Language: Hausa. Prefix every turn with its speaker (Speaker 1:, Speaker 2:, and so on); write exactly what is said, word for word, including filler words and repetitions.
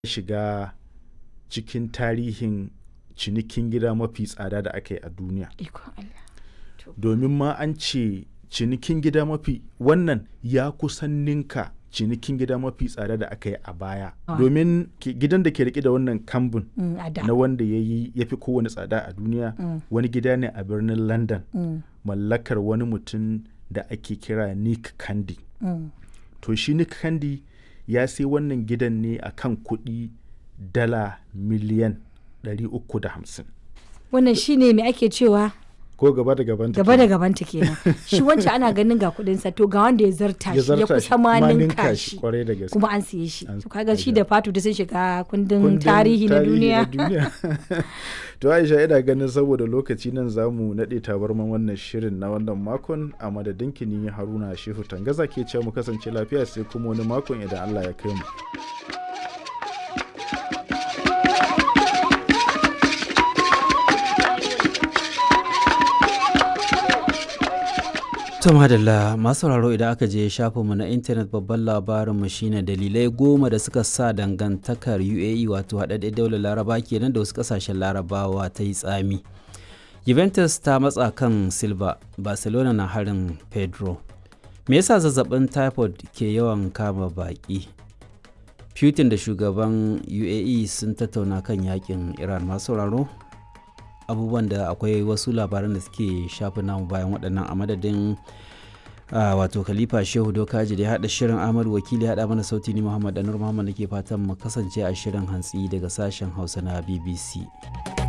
Speaker 1: shiga cikin tarihin cinikin gida mafi tsada da aka yi a duniya.
Speaker 2: Ikon Allah. To.
Speaker 1: Domin ma an ce cinikin gida mafi wannan ya kusan ninka cinikin gida mafi tsada da aka yi a baya.
Speaker 2: Ah.
Speaker 1: Domin ki- gidan da ke rike da wannan kambun
Speaker 2: Mm, a da.
Speaker 1: na wanda ya yi ya fi kowane tsada a duniya
Speaker 2: Mm.
Speaker 1: wani gida ne a birnin London
Speaker 2: Mm,
Speaker 1: mallakar wani mutum da ake kira Nick Candy.
Speaker 2: mm.
Speaker 1: To shi Nick Candy ya sai wannan gidan ne a kan kuɗi dala miliyan ɗari uku da hamsin.
Speaker 2: Wannan shine me ake cewa
Speaker 1: Ko gaba da gaban
Speaker 2: gaba da gabanta kenan. Shi wancan ana ganin ga kuɗin sa to ga wanda ya zarta
Speaker 1: Ya
Speaker 2: shi ya
Speaker 1: zarta
Speaker 2: kusa
Speaker 1: shi,
Speaker 2: ma
Speaker 1: ma
Speaker 2: ninka
Speaker 1: ninka
Speaker 2: shi
Speaker 1: shi, kwarai da gaske.
Speaker 2: kuma an siye shi.
Speaker 1: An-
Speaker 2: To kaga shi
Speaker 1: an-
Speaker 2: da fatu da sun shiga kundin
Speaker 1: Kundin
Speaker 2: tarihi na duniya.
Speaker 1: To Aisha ina ganin saboda lokaci nan za mu naɗe tabarman wannan shirin na wannan makon a madadin kini Haruna Shehu Tangaza ke ce mu kasance lafiya sai kuma wani makon idan Allah ya kai mu.
Speaker 3: To madalla masu sauraro idan aka je shafinmu na intanet babban labarinmu shine dalilai goma da suka sa dangantakar U A E wato haɗaɗɗen daular laraba kenan da wasu ƙasashen larabawa ta yi tsami. Juventus ta matsa kan Silva, Barcelona na harin Pedro. Me yasa zazzabin typhoid ke yawan kama baƙi? Putin da shugaban U A E sun tattauna kan yakin Iran. Masu sauraro abubuwan da akwai wasu labaran da suke shafin namu bayan waɗannan a madadin uh, wato khalifa shehu dokaji da ya haɗa shirin ahmad wakili haɗa mana sauti ni muhammad anur muhammad da ke fatan mu kasance a shirin hantsi daga sashen hausa na B B C.